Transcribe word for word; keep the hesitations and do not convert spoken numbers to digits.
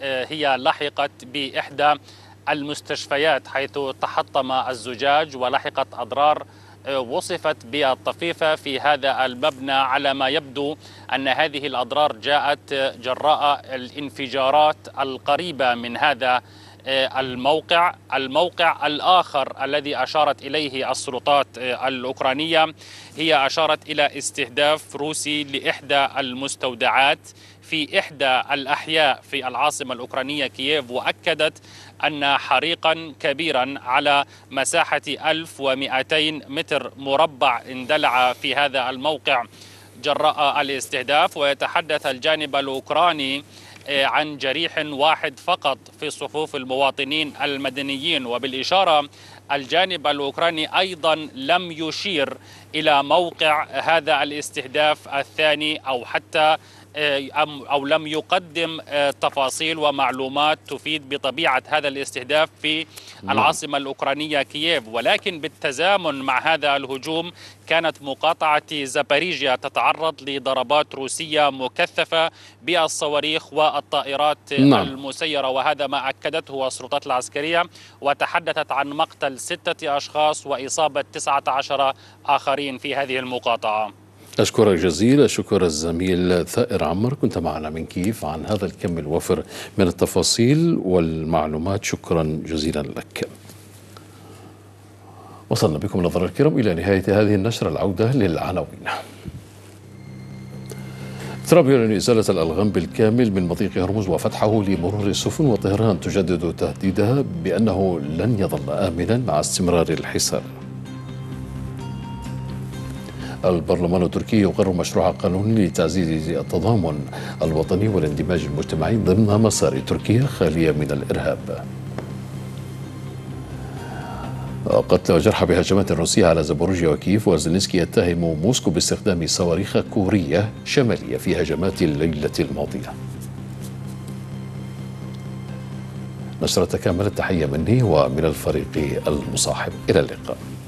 هي لحقت بإحدى المستشفيات حيث تحطم الزجاج ولحقت أضرار وصفت بالطفيفة في هذا المبنى. على ما يبدو أن هذه الأضرار جاءت جراء الانفجارات القريبة من هذا الموقع. الموقع الآخر الذي أشارت إليه السلطات الأوكرانية هي أشارت إلى استهداف روسي لإحدى المستودعات في إحدى الأحياء في العاصمة الأوكرانية كييف، وأكدت أن حريقا كبيرا على مساحة ألف ومئتين متر مربع اندلع في هذا الموقع جراء الاستهداف. ويتحدث الجانب الأوكراني عن جريح واحد فقط في صفوف المواطنين المدنيين، وبالإشارة الجانب الأوكراني أيضا لم يشير إلى موقع هذا الاستهداف الثاني أو حتى أو لم يقدم تفاصيل ومعلومات تفيد بطبيعة هذا الاستهداف في العاصمة الأوكرانية كييف. ولكن بالتزامن مع هذا الهجوم كانت مقاطعة زاباريجيا تتعرض لضربات روسية مكثفة بالصواريخ والطائرات نعم. المسيرة، وهذا ما أكدته السلطات العسكرية، وتحدثت عن مقتل ستة أشخاص وإصابة تسعة عشر آخرين في هذه المقاطعة. أشكرك جزيل الشكر الزميل ثائر عمر، كنت معنا من كييف عن هذا الكم الوفر من التفاصيل والمعلومات. شكرا جزيلا لك. وصلنا بكم نظر الكرام إلى نهاية هذه النشرة. العودة للعناوين. ترامب يعلن إزالة الألغام بالكامل من مضيق هرمز وفتحه لمرور السفن، وطهران تجدد تهديدها بأنه لن يظل آمنا مع استمرار الحصار. البرلمان التركي يقر مشروع قانون لتعزيز التضامن الوطني والاندماج المجتمعي ضمن مسار تركيا خالية من الإرهاب. قتل وجرح بهجمات روسية على زابوروجيا وكييف، وزيلينسكي يتهم موسكو باستخدام صواريخ كورية شمالية في هجمات الليلة الماضية. نشرة كاملة، تحية مني ومن الفريق المصاحب، إلى اللقاء.